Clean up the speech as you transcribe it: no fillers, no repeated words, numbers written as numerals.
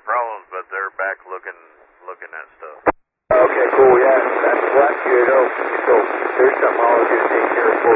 problems, but they're back looking at stuff. Okay, cool, yeah, that's good. So there's something I was going to take care of for